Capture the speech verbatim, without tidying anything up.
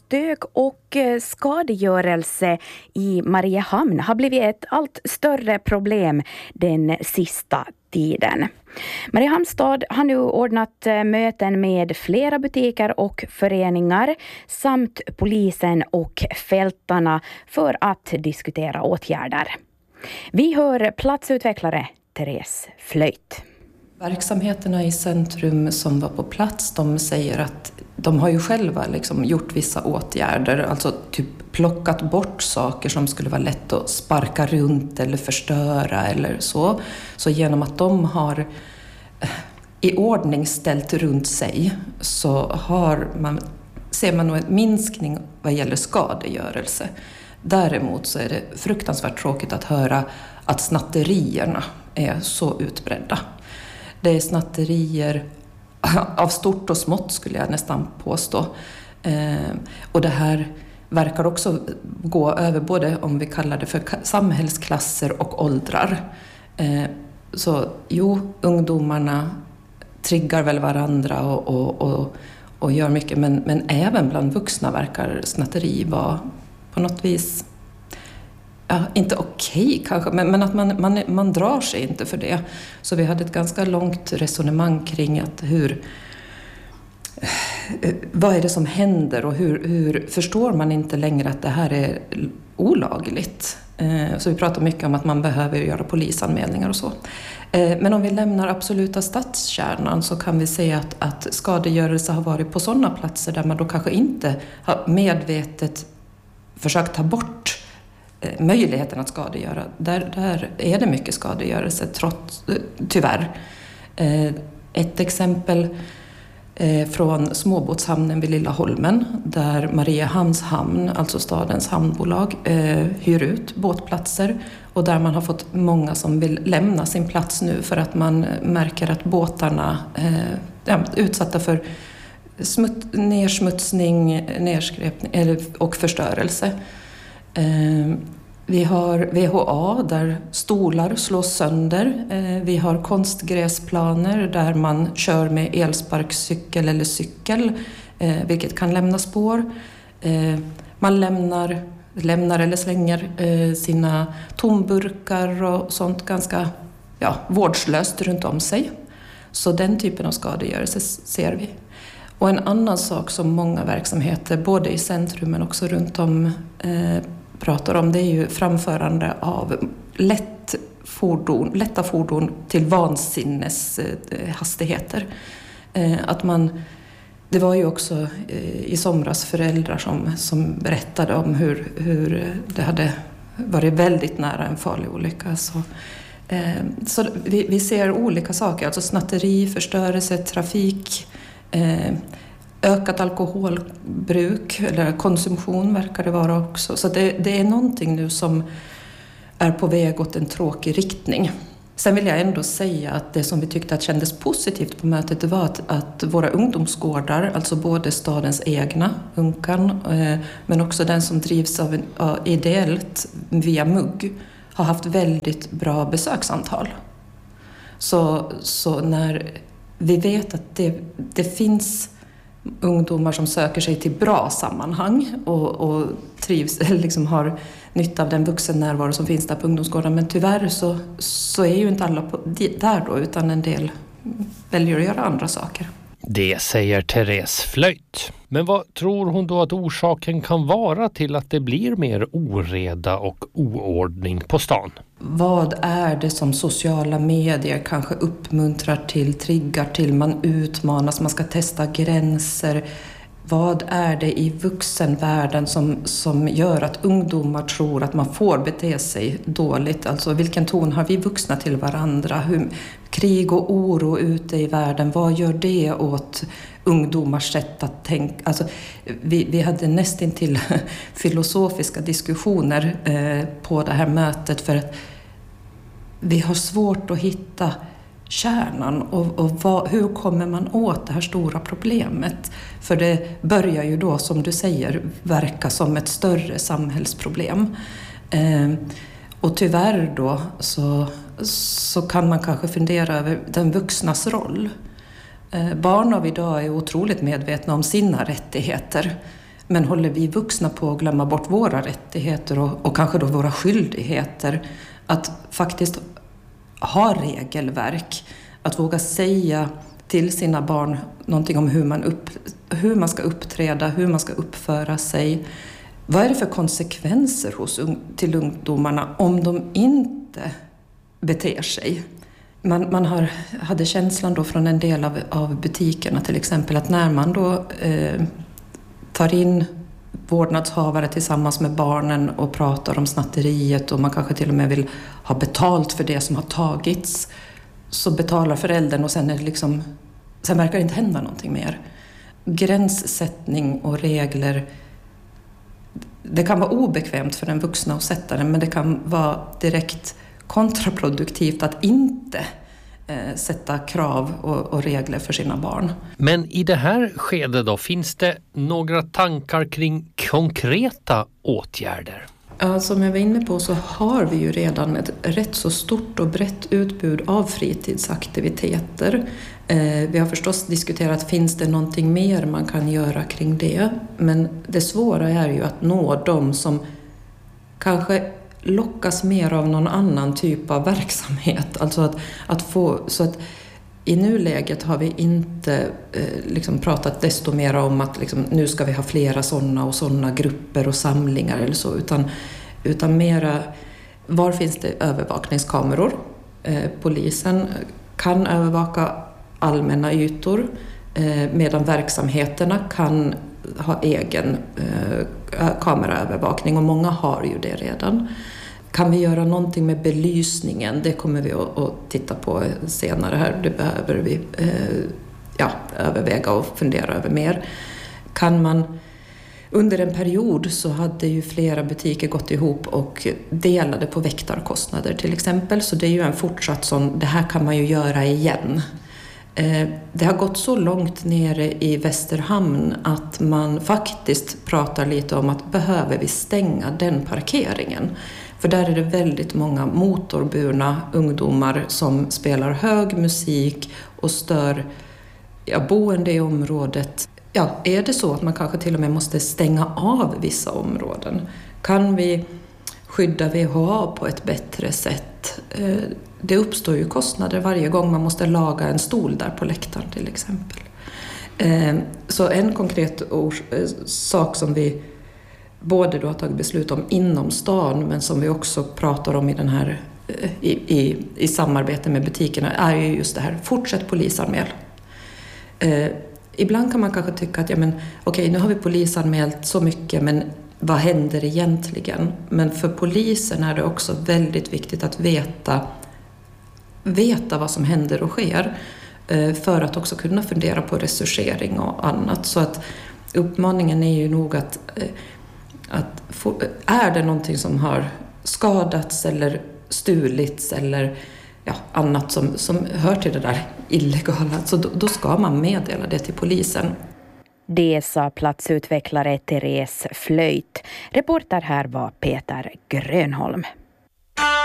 stök och skadegörelse i Mariehamn har blivit ett allt större problem den sista tiden. Mariehamns stad har nu ordnat möten med flera butiker och föreningar samt polisen och fältarna för att diskutera åtgärder. Vi hör platsutvecklare Therese Flöjt. Verksamheterna i centrum som var på plats, de säger att de har ju själva liksom gjort vissa åtgärder, alltså typ plockat bort saker som skulle vara lätt att sparka runt eller förstöra eller så. Så genom att de har i ordning ställt runt sig så har man, ser man nog en minskning vad gäller skadegörelse. Däremot så är det fruktansvärt tråkigt att höra att snatterierna är så utbredda. Det är snatterier av stort och smått skulle jag nästan påstå. Eh, och det här verkar också gå över både om vi kallar det för samhällsklasser och åldrar. Eh, så jo, ungdomarna triggar väl varandra och, och, och, och gör mycket. Men, men även bland vuxna verkar snatteri vara på något vis... Ja, inte okej kanske, men, men att man, man, man drar sig inte för det. Så vi hade ett ganska långt resonemang kring att hur, vad är det som händer och hur, hur förstår man inte längre att det här är olagligt. Så vi pratar mycket om att man behöver göra polisanmälningar och så. Men om vi lämnar absoluta stadskärnan så kan vi säga att, att skadegörelse har varit på sådana platser där man då kanske inte har medvetet försökt ta bort möjligheten att skadegöra. Där, där är det mycket skadegörelse trots, tyvärr. Ett exempel från småbåtshamnen vid Lilla Holmen där Mariehamns hamn, alltså stadens hamnbolag, hyr ut båtplatser och där man har fått många som vill lämna sin plats nu för att man märker att båtarna är utsatta för smut, nersmutsning, nedskräpning och förstörelse. Vi har V H A där stolar slås sönder. Vi har konstgräsplaner där man kör med elsparkcykel eller cykel, vilket kan lämna spår. Man lämnar, lämnar eller slänger sina tomburkar och sånt ganska ja, vårdslöst runt om sig. Så den typen av skadegörelse ser vi. Och en annan sak som många verksamheter, både i centrum men också runt om, eh, pratar om, det är ju framförande av lätt fordon, lätta fordon till vansinneshastigheter. Eh, att man, det var ju också eh, i somras föräldrar som, som berättade om hur, hur det hade varit väldigt nära en farlig olycka. Så, eh, så vi, vi ser olika saker, alltså snatteri, förstörelse, trafik, eh, ökat alkoholbruk eller konsumtion verkar det vara också. Så det, det är någonting nu som är på väg åt en tråkig riktning. Sen vill jag ändå säga att det som vi tyckte att kändes positivt på mötet det var att, att våra ungdomsgårdar, alltså både stadens egna, Unkan, eh, men också den som drivs av, av ideellt via M U G, har haft väldigt bra besöksantal. Så, så när vi vet att det, det finns ungdomar som söker sig till bra sammanhang och, och trivs, eller liksom har nytta av den vuxennärvaro som finns där på ungdomsgården. Men tyvärr så, så är ju inte alla på, där då, utan en del väljer att göra andra saker. Det säger Therese Flöjt. Men vad tror hon då att orsaken kan vara till att det blir mer oreda och oordning på stan? Vad är det som sociala medier kanske uppmuntrar till, triggar till, man utmanas, man ska testa gränser. Vad är det i vuxenvärlden som, som gör att ungdomar tror att man får bete sig dåligt? Alltså vilken ton har vi vuxna till varandra? Hur, krig och oro ute i världen, vad gör det åt ungdomars sätt att tänka? Alltså, vi, vi hade nästintill filosofiska diskussioner eh, på det här mötet för att vi har svårt att hitta kärnan och, och vad, hur kommer man åt det här stora problemet? För det börjar ju då, som du säger, verka som ett större samhällsproblem. Eh, och tyvärr då så, så kan man kanske fundera över den vuxnas roll. Eh, barn av idag är otroligt medvetna om sina rättigheter. Men håller vi vuxna på att glömma bort våra rättigheter och, och kanske då våra skyldigheter? Att faktiskt ha regelverk, att våga säga till sina barn någonting om hur man, upp, hur man ska uppträda, hur man ska uppföra sig. Vad är det för konsekvenser hos, till ungdomarna om de inte beter sig? Man, man har, hade känslan då från en del av, av butikerna till exempel att när man då eh, tar in vårdnadshavare tillsammans med barnen och pratar om snatteriet och man kanske till och med vill ha betalt för det som har tagits, så betalar föräldern och sen, är det liksom, sen verkar det inte hända någonting mer. Gränssättning och regler, det kan vara obekvämt för den vuxna att sätta den, men det kan vara direkt kontraproduktivt att inte eh, sätta krav och, och regler för sina barn. Men i det här skedet då, finns det några tankar kring konkreta åtgärder? Ja, som jag var inne på så har vi ju redan ett rätt så stort och brett utbud av fritidsaktiviteter. Eh, vi har förstås diskuterat, finns det någonting mer man kan göra kring det? Men det svåra är ju att nå de som kanske lockas mer av någon annan typ av verksamhet. Alltså att, att få, så att i nuläget har vi inte eh, liksom pratat desto mer om att liksom, nu ska vi ha flera sådana och sådana grupper och samlingar eller så, utan, utan mera, var finns det övervakningskameror? Eh, polisen kan övervaka allmänna ytor eh, medan verksamheterna kan ha egen eh, kameraövervakning och många har ju det redan. Kan vi göra någonting med belysningen? Det kommer vi att, att titta på senare här. Det behöver vi eh, ja, överväga och fundera över mer. Kan man, under en period så hade ju flera butiker gått ihop och delade på väktarkostnader till exempel. Så det är ju en fortsatt sån, det här kan man ju göra igen. Eh, det har gått så långt nere i Västerhamn att man faktiskt pratar lite om att behöver vi stänga den parkeringen? För där är det väldigt många motorburna ungdomar som spelar hög musik och stör ja, boende i området. Ja, är det så att man kanske till och med måste stänga av vissa områden? Kan vi skydda V H A på ett bättre sätt? Det uppstår ju kostnader varje gång man måste laga en stol där på läktaren till exempel. Så en konkret sak som vi både då har tagit beslut om inom stan men som vi också pratar om i, den här, i, i, i samarbete med butikerna är ju just det här, fortsätt polisanmäl. Eh, ibland kan man kanske tycka att ja, men, okej, nu har vi polisanmält så mycket men vad händer egentligen? Men för polisen är det också väldigt viktigt att veta, veta vad som händer och sker eh, för att också kunna fundera på resursering och annat. Så att uppmaningen är ju nog att eh, Att få, är det någonting som har skadats eller stulits eller ja, annat som, som hör till det där illegala, så då, då ska man meddela det till polisen. Det sa platsutvecklare Therese Flöjt. Reporter här var Peter Grönholm.